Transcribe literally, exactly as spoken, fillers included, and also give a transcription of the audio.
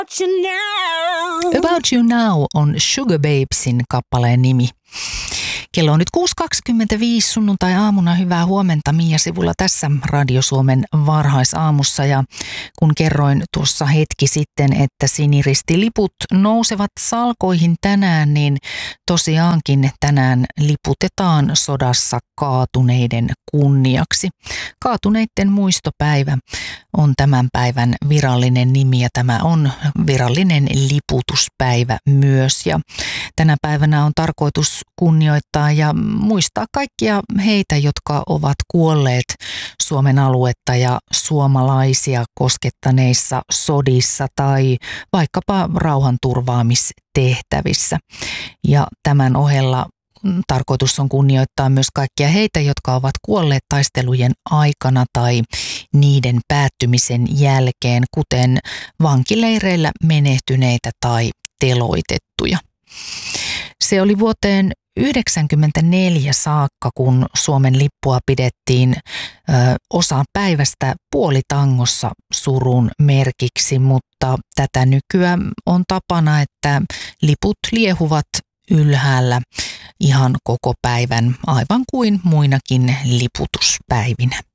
About You Now on Sugar Babesin kappaleen nimi. Kello on nyt kuusi kaksikymmentäviisi sunnuntai-aamuna. Hyvää huomenta Mia Sivulla tässä Radio Suomen varhaisaamussa. Ja kun kerroin tuossa hetki sitten, että siniristiliput nousevat salkoihin tänään, niin tosiaankin tänään liputetaan sodassa kaatuneiden kunniaksi. Kaatuneiden muistopäivä on tämän päivän virallinen nimi ja tämä on virallinen liputuspäivä myös. Ja tänä päivänä on tarkoitus kunnioittaa ja muistaa kaikkia heitä, jotka ovat kuolleet Suomen aluetta ja suomalaisia koskettaneissa sodissa tai vaikkapa rauhanturvaamistehtävissä. Ja tämän ohella tarkoitus on kunnioittaa myös kaikkia heitä, jotka ovat kuolleet taistelujen aikana tai niiden päättymisen jälkeen, kuten vankileireillä menehtyneitä tai teloitettuja. Se oli vuoteen yhdeksänkymmentäneljä saakka, kun Suomen lippua pidettiin ö, osa päivästä puolitangossa surun merkiksi, mutta tätä nykyään on tapana, että liput liehuvat ylhäällä ihan koko päivän, aivan kuin muinakin liputuspäivinä.